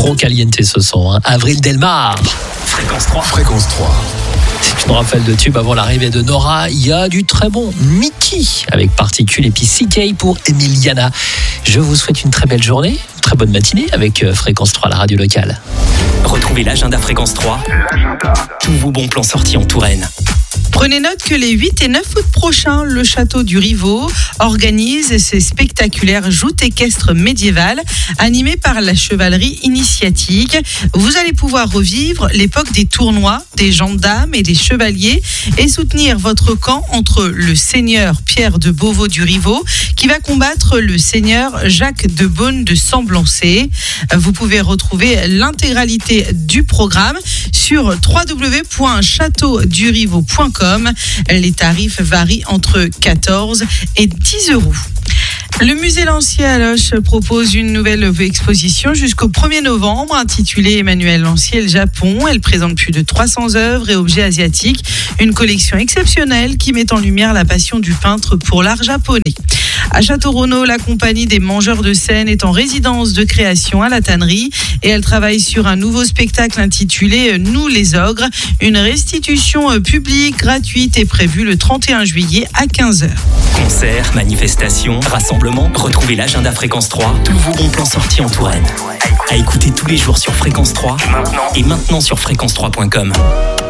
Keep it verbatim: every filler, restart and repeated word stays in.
trop caliente ce son. Hein. Avril Delmar. Fréquence trois. Fréquence trois. Je me rappelle de tube avant l'arrivée de Nora. Il y a du très bon Mickey avec Particules et puis C K pour Emiliana. Je vous souhaite une très belle journée, une très bonne matinée avec Fréquence trois, la radio locale. Retrouvez l'agenda Fréquence trois. L'agenda. Tous vos bons plans sortis en Touraine. Prenez note que les huit et neuf août prochains, le château du Rivaux organise ses spectaculaires joutes équestres médiévales animées par la chevalerie initiatique. Vous allez pouvoir revivre l'époque des tournois, des gendarmes et des chevaliers et soutenir votre camp entre le seigneur Pierre de Beauvau du Rivaux qui va combattre le seigneur Jacques de Beaune de Semblancé. Vous pouvez retrouver l'intégralité du programme sur w w w point château du rivaux point com. Les tarifs varient entre quatorze et dix euros. Le musée Lancier à Loches propose une nouvelle exposition jusqu'au premier novembre intitulée Emmanuel Lancier et le Japon. Elle présente plus de trois cents œuvres et objets asiatiques. Une collection exceptionnelle qui met en lumière la passion du peintre pour l'art japonais. À Château-Renaud, la compagnie des Mangeurs de Seine est en résidence de création à la tannerie et elle travaille sur un nouveau spectacle intitulé Nous les ogres. Une restitution publique gratuite est prévue le trente et un juillet à quinze heures. Concerts, manifestations, rassemblements, retrouvez l'agenda Fréquence trois, tous vos bons plans sortis en Touraine. À écouter tous les jours sur Fréquence trois et maintenant sur fréquence trois point com.